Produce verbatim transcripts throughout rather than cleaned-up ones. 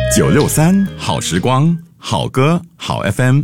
九六三好时光，好歌好 F M。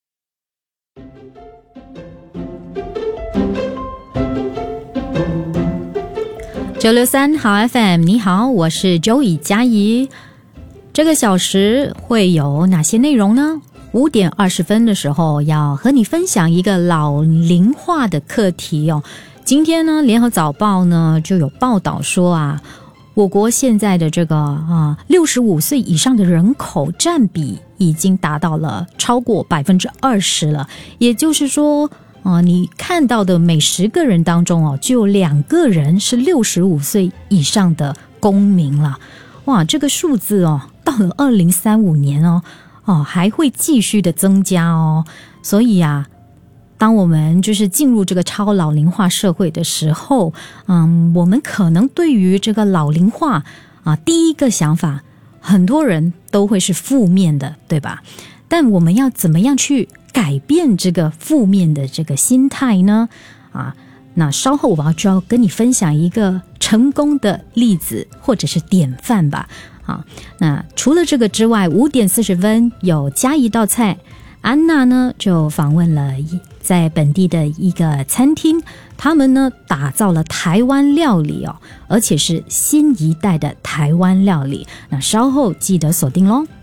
九六三好 F M， 你好，我是 Joey 嘉怡。这个小时会有哪些内容呢？五点二十分的时候要和你分享一个老龄化的课题哦。今天呢，联合早报呢就有报道说啊，我国现在的这个啊六十五岁以上的人口占比已经达到了超过百分之二十了，也就是说。哦，你看到的每十个人当中哦，就有两个人是六十五岁以上的公民了。哇，这个数字哦，到了二零三五年哦，哦还会继续的增加哦。所以啊，当我们就是进入这个超老龄化社会的时候，嗯，我们可能对于这个老龄化啊，第一个想法，很多人都会是负面的，对吧？但我们要怎么样去改变这个负面的这个心态呢？啊，那稍后我就要跟你分享一个成功的例子或者是典范吧。啊，那除了这个之外，五点四十分有加一道菜，安娜呢就访问了在本地的一个餐厅，他们呢打造了台湾料理哦，而且是新一代的台湾料理。那稍后记得锁定咯。